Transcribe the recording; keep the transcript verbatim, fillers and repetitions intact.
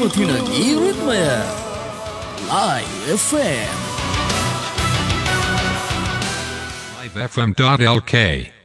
තියෙන රිද්මය Live F M live f m dot l k